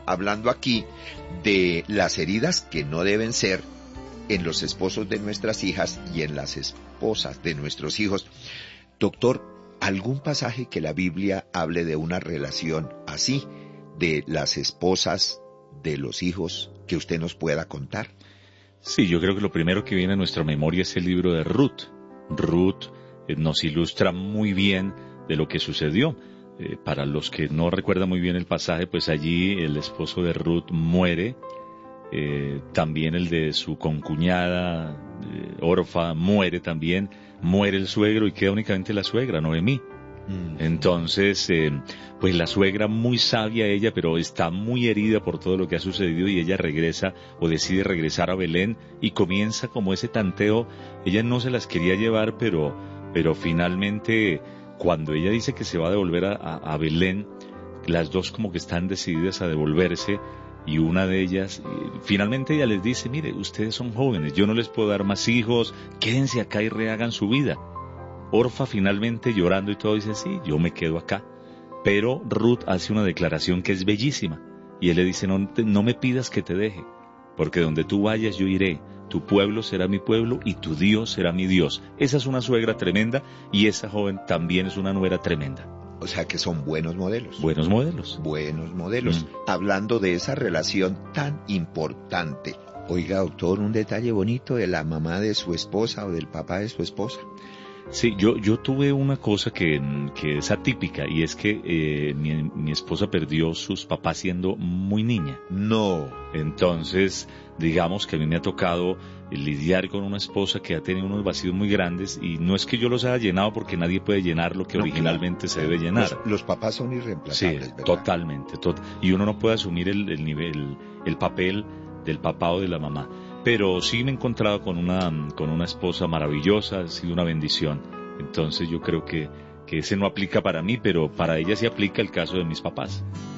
hablando aquí de las heridas que no deben ser en los esposos de nuestras hijas y en las esposas de nuestros hijos. Doctor, ¿algún pasaje que la Biblia hable de una relación así, de las esposas, de los hijos, que usted nos pueda contar? Sí, yo creo que lo primero que viene a nuestra memoria es el libro de Ruth. Ruth nos ilustra muy bien de lo que sucedió. Para los que no recuerdan muy bien el pasaje, pues allí el esposo de Ruth muere, también el de su concuñada, Orfa, muere también, muere el suegro y queda únicamente la suegra, Noemí. Entonces, pues la suegra, muy sabia ella, pero está muy herida por todo lo que ha sucedido, y ella regresa o decide regresar a Belén y comienza como ese tanteo. Ella no se las quería llevar, pero finalmente, cuando ella dice que se va a devolver a Belén, las dos como que están decididas a devolverse, y una de ellas, finalmente ella les dice: mire, ustedes son jóvenes, yo no les puedo dar más hijos, quédense acá y rehagan su vida. Orfa finalmente, llorando y todo, dice: sí, yo me quedo acá. Pero Ruth hace una declaración que es bellísima, y él le dice: no me pidas que te deje, porque donde tú vayas yo iré, tu pueblo será mi pueblo y tu Dios será mi Dios. Esa es una suegra tremenda, y esa joven también es una nuera tremenda. O sea que son buenos modelos. Buenos modelos. Buenos modelos. Hablando de esa relación tan importante. Oiga, doctor, un detalle bonito de la mamá de su esposa o del papá de su esposa. Sí, yo tuve una cosa que es atípica, y es que mi esposa perdió sus papás siendo muy niña. No. Entonces, digamos que a mí me ha tocado lidiar con una esposa que ha tenido unos vacíos muy grandes, y no es que yo los haya llenado, porque nadie puede llenar lo que originalmente se debe llenar. Los papás son irreemplazables, sí, ¿verdad? Totalmente. Y uno no puede asumir el nivel, el papel del papá o de la mamá. Pero sí me he encontrado con una esposa maravillosa, ha sido una bendición. Entonces yo creo que ese no aplica para mí, pero para ella sí aplica el caso de mis papás.